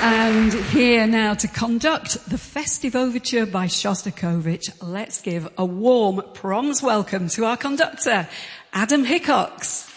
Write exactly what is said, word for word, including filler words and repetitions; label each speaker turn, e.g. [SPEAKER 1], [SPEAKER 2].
[SPEAKER 1] And here now to conduct the festive overture by Shostakovich, let's give a warm proms welcome to our conductor, Adam Hickox.